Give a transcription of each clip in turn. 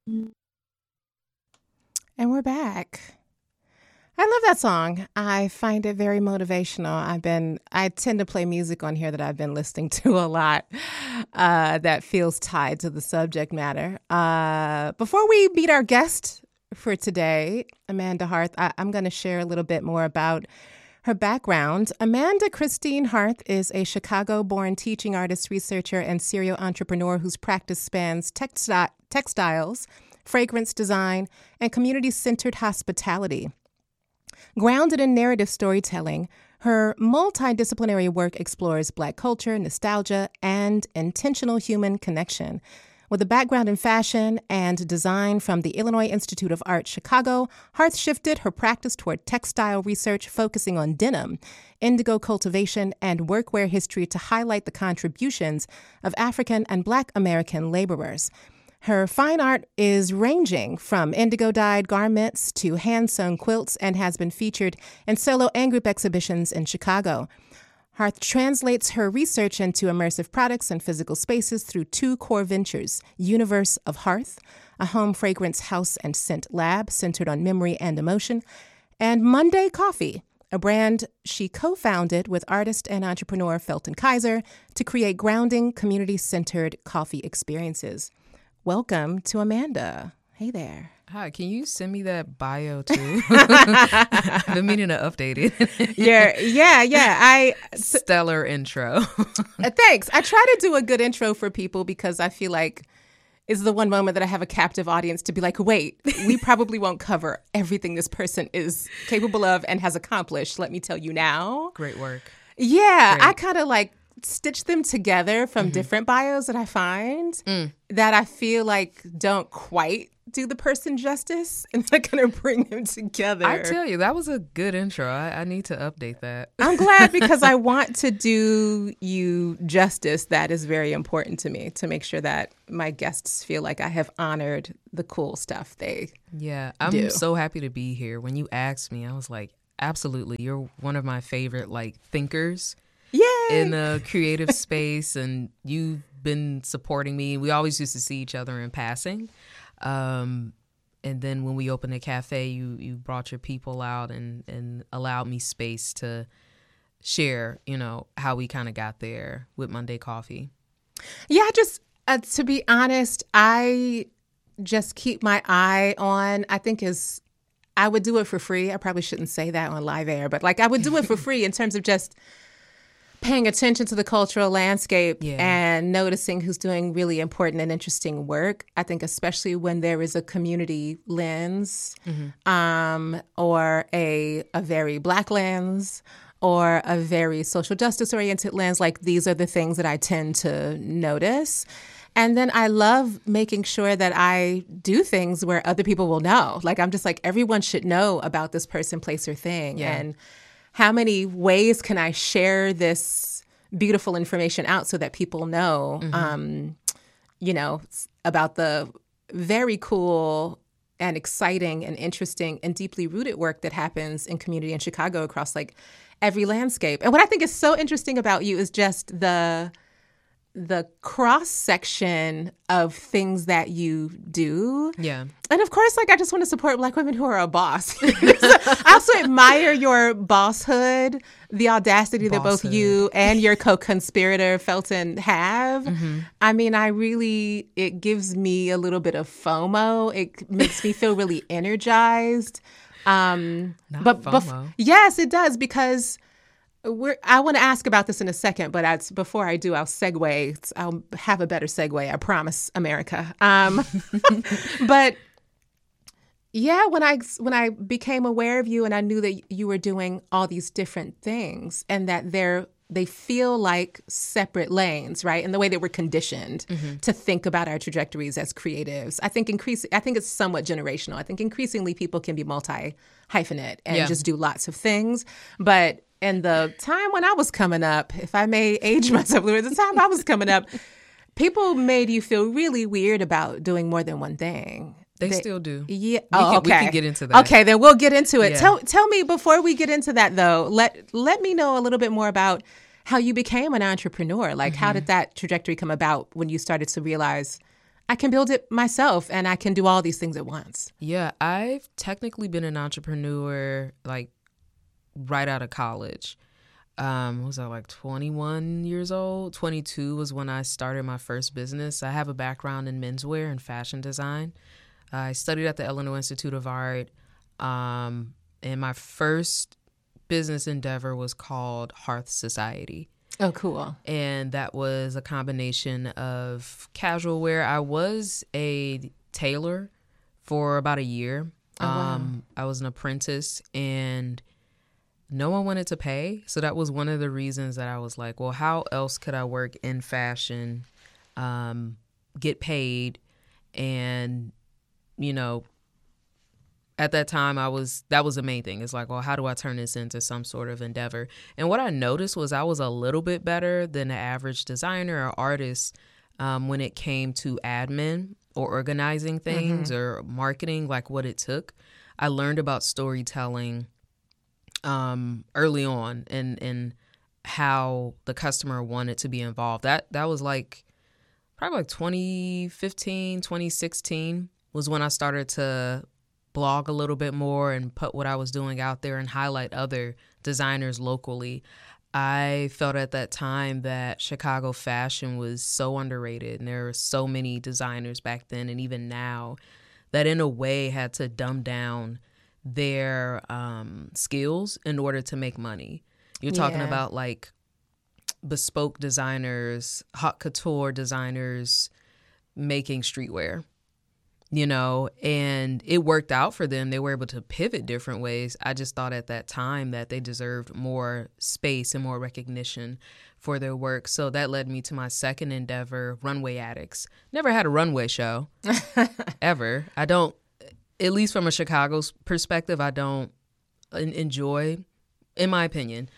And we're back. I love that song. I find it very motivational. I tend to play music on here that I've been listening to a lot that feels tied to the subject matter. Before we meet our guest for today, Amanda Harth, I'm going to share a little bit more about her background. Amanda Christine Harth is a Chicago-born teaching artist, researcher, and serial entrepreneur whose practice spans textiles, fragrance design, and community-centered hospitality. Grounded in narrative storytelling, her multidisciplinary work explores Black culture, nostalgia, and intentional human connection. With a background in fashion and design from the Illinois Institute of Art, Chicago, Harth shifted her practice toward textile research, focusing on denim, indigo cultivation, and workwear history to highlight the contributions of African and Black American laborers. Her fine art is ranging from indigo-dyed garments to hand-sewn quilts and has been featured in solo and group exhibitions in Chicago. Harth translates her research into immersive products and physical spaces through two core ventures: Universe of Harth, a home fragrance house and scent lab centered on memory and emotion, and Monday Coffee, a brand she co-founded with artist and entrepreneur Felton Kaiser to create grounding, community-centered coffee experiences. Welcome to Amanda. Hey there. Hi, can you send me that bio too? I've been meaning to update it. Yeah. Stellar intro. Thanks. I try to do a good intro for people because I feel like it's the one moment that I have a captive audience to be like, wait, we probably won't cover everything this person is capable of and has accomplished. Let me tell you now. Great work. Yeah, Great. I kind of like stitch them together from different bios that I find that I feel like don't quite do the person justice, and they're going to bring them together. I tell you, that was a good intro. I need to update that. I'm glad because I want to do you justice. That is very important to me, to make sure that my guests feel like I have honored the cool stuff they I'm do. so happy to be here. When you asked me, I was like, absolutely. You're one of my favorite thinkers. Yay! In the creative space, and you've been supporting me. We always used to see each other in passing. And then when we opened a cafe, you brought your people out and allowed me space to share, how we kind of got there with Monday Coffee. Yeah, just to be honest, I just keep my eye on, I would do it for free. I probably shouldn't say that on live air, but I would do it for free in terms of just paying attention to the cultural landscape and noticing who's doing really important and interesting work. I think especially when there is a community lens or a very Black lens or a very social justice oriented lens, these are the things that I tend to notice. And then I love making sure that I do things where other people will know. I'm just everyone should know about this person, place, or thing. Yeah. And how many ways can I share this beautiful information out so that people know, about the very cool and exciting and interesting and deeply rooted work that happens in community in Chicago across every landscape. And what I think is so interesting about you is just the cross section of things that you do. Yeah. And of course, I just want to support Black women who are a boss. I also admire your bosshood, the audacity that both you and your co-conspirator Felton have. I mean, it gives me a little bit of FOMO. It makes me feel really energized. FOMO. Yes, it does, because I want to ask about this in a second, but before I do, I'll segue. I'll have a better segue, I promise, America. But yeah, when I became aware of you and I knew that you were doing all these different things and that they feel like separate lanes, right? And the way that we're conditioned to think about our trajectories as creatives, I think it's somewhat generational. I think increasingly people can be multi-hyphenate and just do lots of things, but in the time when I was coming up, if I may age myself, the time I was coming up, people made you feel really weird about doing more than one thing. They still do. Yeah. We can get into that. Okay, then we'll get into it. Yeah. Tell me, before we get into that, though, let me know a little bit more about how you became an entrepreneur. How did that trajectory come about when you started to realize I can build it myself and I can do all these things at once. Yeah, I've technically been an entrepreneur like right out of college. Was I like 21 years old? 22 was when I started my first business. I have a background in menswear and fashion design. I studied at the Illinois Institute of Art. And my first business endeavor was called Hearth Society. Oh, cool. And that was a combination of casual wear. I was a tailor for about a year. Oh, wow. I was an apprentice and no one wanted to pay. So that was one of the reasons that I was like, well, how else could I work in fashion, get paid? And, you know, at that time, that was the main thing. It's like, well, how do I turn this into some sort of endeavor? And what I noticed was I was a little bit better than the average designer or artist when it came to admin or organizing things or marketing, like what it took. I learned about storytelling early on and how the customer wanted to be involved. That was like probably like 2015, 2016 was when I started to blog a little bit more and put what I was doing out there and highlight other designers locally. I felt at that time that Chicago fashion was so underrated and there were so many designers back then and even now that in a way had to dumb down their skills in order to make money. You're talking about like bespoke designers, haute couture designers making streetwear, you know, and it worked out for them. They were able to pivot different ways. I just thought at that time that they deserved more space and more recognition for their work. So that led me to my second endeavor, Runway Addicts. Never had a runway show ever. I don't, at least from a Chicago's perspective, I don't enjoy, in my opinion,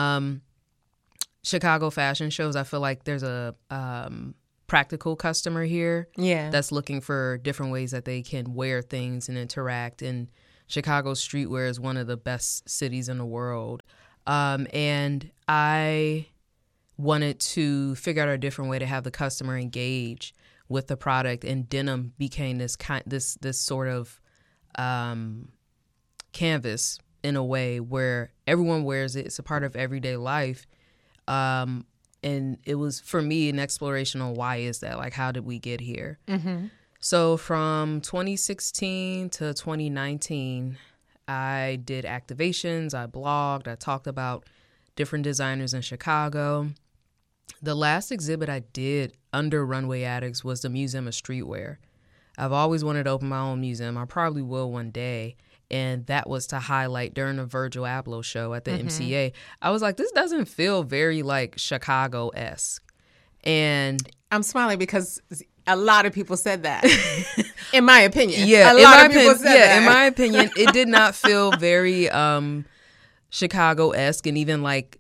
Chicago fashion shows. I feel like there's a practical customer here that's looking for different ways that they can wear things and interact. And Chicago streetwear is one of the best cities in the world. And I wanted to figure out a different way to have the customer engage with the product. And denim became this sort of canvas in a way where everyone wears it. It's a part of everyday life. And it was, for me, an exploration on why is that? Like, how did we get here? Mm-hmm. So from 2016 to 2019, I did activations, I blogged, I talked about different designers in Chicago. The last exhibit I did under Runway Addicts was the Museum of Streetwear. I've always wanted to open my own museum. I probably will one day. And that was to highlight during the Virgil Abloh show at the MCA. I was like, this doesn't feel very like Chicago-esque. And I'm smiling because a lot of people said that, in my opinion. Yeah, a lot of people said that. In my opinion, it did not feel very Chicago-esque. And even like,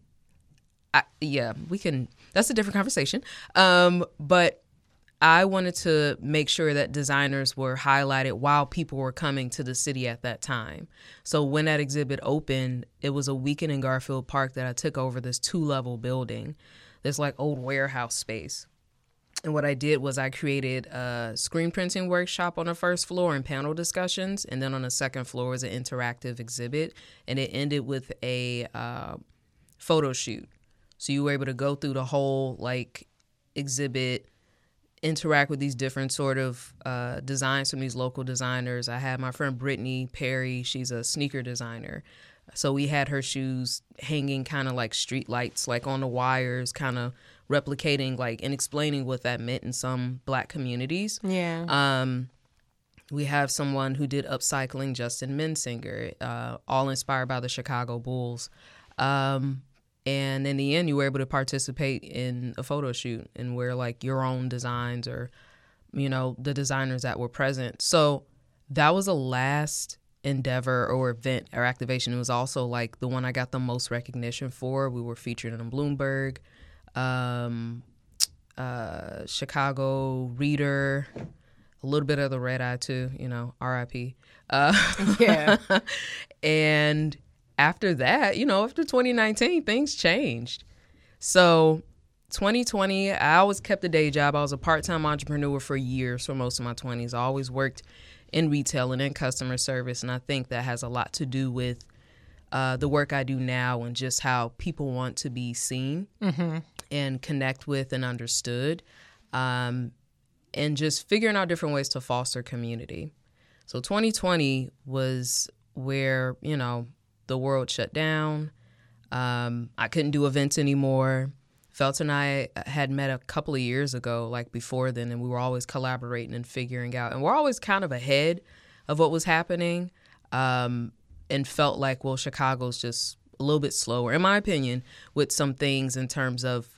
that's a different conversation. But I wanted to make sure that designers were highlighted while people were coming to the city at that time. So when that exhibit opened, it was a weekend in Garfield Park that I took over this 2-level building, this like old warehouse space. And what I did was I created a screen printing workshop on the first floor and panel discussions. And then on the second floor was an interactive exhibit. And it ended with a photo shoot. So you were able to go through the whole like exhibit, interact with these different sort of designs from these local designers. I had my friend Brittany Perry. She's a sneaker designer. So we had her shoes hanging kind of like street lights, like on the wires, kind of replicating like and explaining what that meant in some Black communities. Yeah. We have someone who did upcycling, Justin Mensinger, all inspired by the Chicago Bulls. And in the end, you were able to participate in a photo shoot and wear like your own designs or, you know, the designers that were present. So that was the last endeavor or event or activation. It was also like the one I got the most recognition for. We were featured in Bloomberg, Chicago Reader, a little bit of the Red Eye too, you know, RIP. Yeah. And after that, you know, after 2019, things changed. So 2020, I always kept a day job. I was a part-time entrepreneur for years for most of my 20s. I always worked in retail and in customer service, and I think that has a lot to do with the work I do now and just how people want to be seen and connect with and understood, and just figuring out different ways to foster community. So 2020 was where, you know, the world shut down. I couldn't do events anymore. Felt and I had met a couple of years ago, like before then, and we were always collaborating and figuring out. And we're always kind of ahead of what was happening, and felt like, well, Chicago's just a little bit slower, in my opinion, with some things in terms of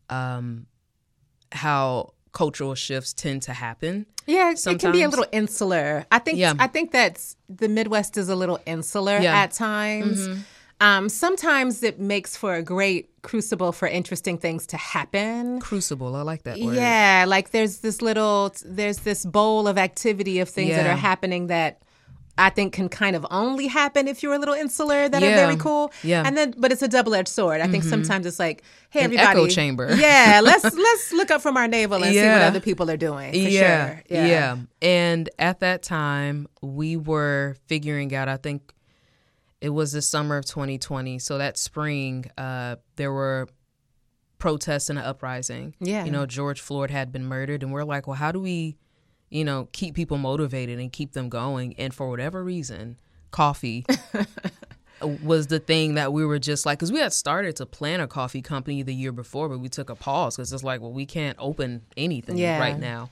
how cultural shifts tend to happen. Yeah, sometimes. It can be a little insular. I think that's the Midwest is a little insular at times. Sometimes it makes for a great crucible for interesting things to happen. Crucible, I like that word. Yeah, like there's this bowl of activity of things that are happening that I think can kind of only happen if you're a little insular that are very cool. Yeah. And then, but it's a double-edged sword. I think sometimes it's like, hey, everybody. Echo chamber. Yeah, let's look up from our navel and see what other people are doing. For sure. Yeah. And at that time, we were figuring out, I think it was the summer of 2020. So that spring, there were protests and an uprising. Yeah. You know, George Floyd had been murdered. And we're like, well, how do we, you know, keep people motivated and keep them going? And for whatever reason, coffee was the thing that we were just like, because we had started to plan a coffee company the year before, but we took a pause because it's like, well, we can't open anything right now.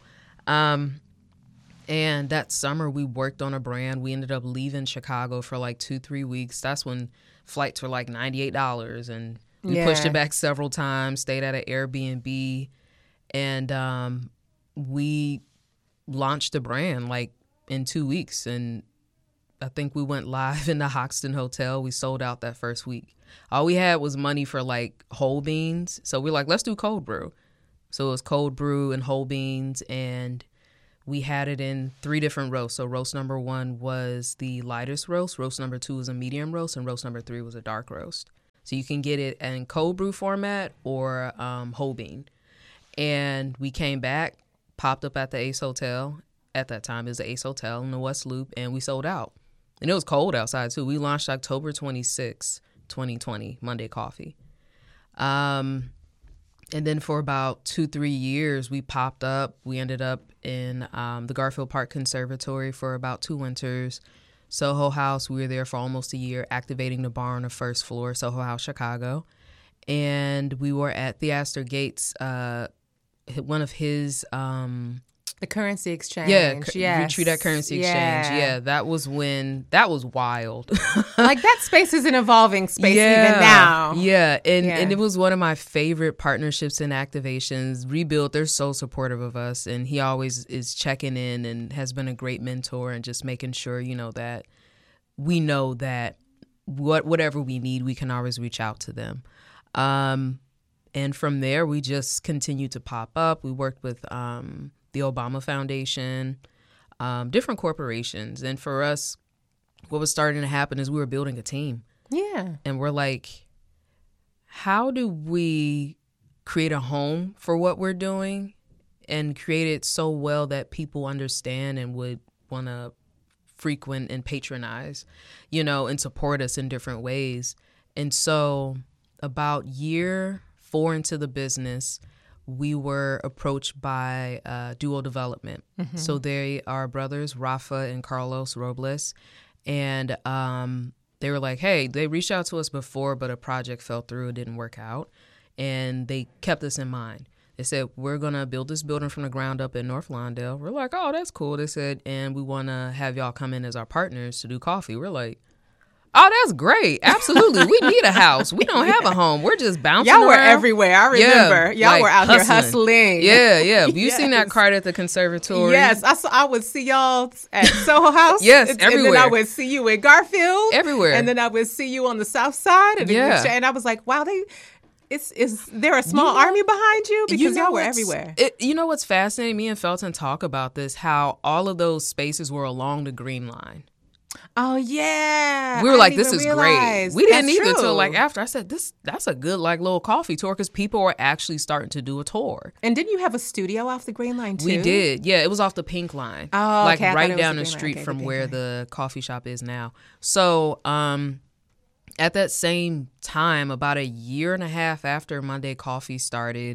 And that summer we worked on a brand. We ended up leaving Chicago for like 2-3 weeks. That's when flights were like $98, and we pushed it back several times, stayed at an Airbnb, and we launched the brand like in 2 weeks. And I think we went live in the Hoxton Hotel. We sold out that first week. All we had was money for like whole beans. So we're like, let's do cold brew. So it was cold brew and whole beans, and we had it in 3 different roasts. So roast number 1 was the lightest roast. Roast number 2 was a medium roast, and roast number 3 was a dark roast. So you can get it in cold brew format or whole bean. And we came back, popped up at the Ace Hotel. At that time, it was the Ace Hotel in the West Loop, and we sold out. And it was cold outside, too. We launched October 26, 2020, Monday Coffee. And then for about 2-3 years, we popped up. We ended up in the Garfield Park Conservatory for about 2 winters. Soho House, we were there for almost a year, activating the bar on the first floor, Soho House, Chicago. And we were at Theaster Gates, one of his... the Currency Exchange. Retreat at Currency Exchange. Yeah, that was wild. Like that space is an evolving space even now. Yeah, and it was one of my favorite partnerships and activations. Rebuild, they're so supportive of us, and he always is checking in and has been a great mentor and just making sure, you know, that we know that whatever we need, we can always reach out to them. And from there, we just continued to pop up. We worked with the Obama Foundation, different corporations. And for us, what was starting to happen is we were building a team. Yeah. And we're like, how do we create a home for what we're doing and create it so well that people understand and would want to frequent and patronize, you know, and support us in different ways? And so about year 4 into the business, we were approached by Duo Development. Mm-hmm. So they are brothers, Rafa and Carlos Robles. And they were like, hey, they reached out to us before, but a project fell through. It didn't work out. And they kept us in mind. They said, we're going to build this building from the ground up in North Lawndale. We're like, oh, that's cool. They said, and we want to have y'all come in as our partners to do coffee. We're like, oh, that's great. Absolutely. We need a house. We don't have a home. We're just bouncing Y'all were around. everywhere. I remember. Y'all were out here hustling. Yeah. You seen that cart at the conservatory? Yes. I would see y'all at Soho House. Yes, everywhere. And then I would see you in Garfield. Everywhere. And then I would see you on the South Side. And I was like, wow, is there a small army behind you? Because y'all were everywhere. You know what's fascinating? Me and Felton talk about this, how all of those spaces were along the Green Line. Oh yeah, We were I like, didn't this even is great. realize. We didn't That's either till true. like after. I said, that's a good like little coffee tour because people were actually starting to do a tour. And didn't you have a studio off the Green Line too? We did. Yeah, it was off the Pink Line. Oh, like okay. I thought right it was down the the Green Line. street Okay, from the Pink where Line. the coffee shop is now. So, at that same time, about a year and a half after Monday Coffee started,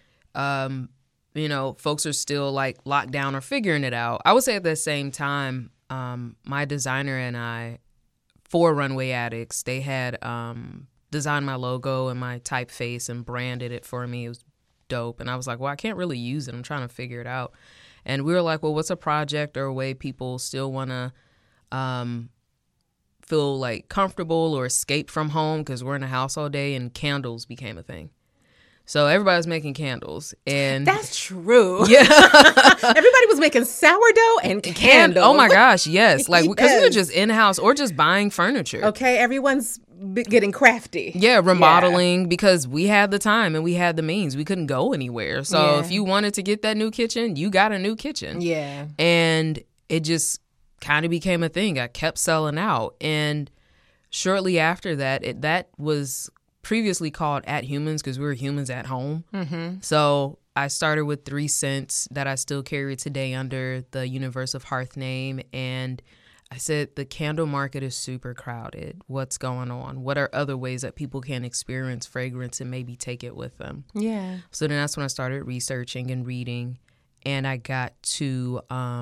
folks are still like locked down or figuring it out. I would say at the same time, my designer and I, for Runway Addicts, they had designed my logo and my typeface and branded it for me. It was dope. And I was like, well, I can't really use it. I'm trying to figure it out. And we were like, well, what's a project or a way people still want to feel like comfortable or escape from home because we're in the house all day, and candles became a thing. So everybody's making candles, and That's true. yeah, Everybody was making sourdough and candles. oh my gosh, yes, like because we were Yes. just in house or just buying furniture. Okay, everyone's getting crafty. Yeah, remodeling because we had the time and we had the means. We couldn't go anywhere. So Yeah. if you wanted to get that new kitchen, you got a new kitchen. Yeah. And it just kind of became a thing. I kept selling out. And shortly after that, that was previously called At Humans because we were humans at home. Mm-hmm. So I started with 3 Cents that I still carry today under the Universe of Hearth name. And I said, the candle market is super crowded. What's going on? What are other ways that people can experience fragrance and maybe take it with them? Yeah. So then that's when I started researching and reading. And I got to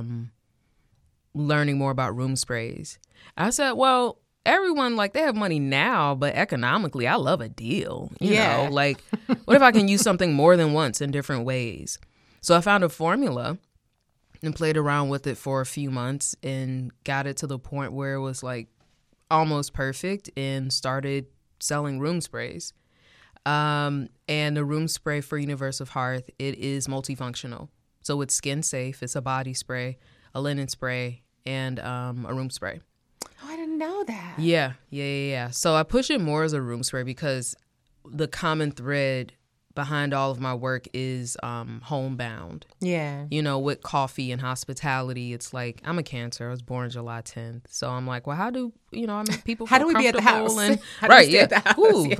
learning more about room sprays. I said, well, everyone, like, they have money now, but economically, I love a deal. You know, like, what if I can use something more than once in different ways? So I found a formula and played around with it for a few months and got it to the point where it was like almost perfect and started selling room sprays. And the room spray for Universe of Hearth, it is multifunctional. So it's skin safe. It's a body spray, a linen spray, and a room spray. Oh, I didn't know that. Yeah. So I push it more as a room spray because the common thread behind all of my work is homebound. Yeah. You know, with coffee and hospitality, it's like, I'm a Cancer. I was born July 10th. So I'm like, well, how do, I make people How feel do we be at the comfortable house? And, How do we right, stay yeah. at the house? Ooh, Yeah.